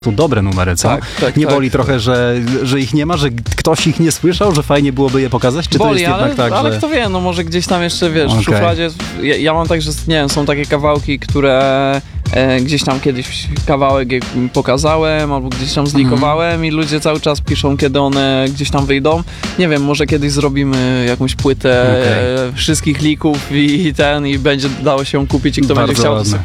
To dobre numery, co? Tak, nie boli trochę, że ich nie ma, że ktoś ich nie słyszał, że fajnie byłoby je pokazać? Czy boli, to jest jednak tak, ale że... kto wie, no może gdzieś tam jeszcze, wiesz, w szufladzie, ja mam tak, że nie wiem, są takie kawałki, które gdzieś tam kiedyś kawałek pokazałem, albo gdzieś tam zlikowałem i ludzie cały czas piszą, kiedy one gdzieś tam wyjdą. Nie wiem, może kiedyś zrobimy jakąś płytę wszystkich lików i będzie dało się ją kupić i kto będzie chciał, to sobie